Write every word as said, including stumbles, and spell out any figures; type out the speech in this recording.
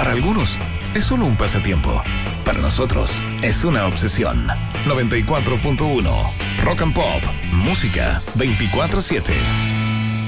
Para algunos, es solo un pasatiempo. Para nosotros, es una obsesión. noventa y cuatro punto uno Rock and Pop. Música veinticuatro siete.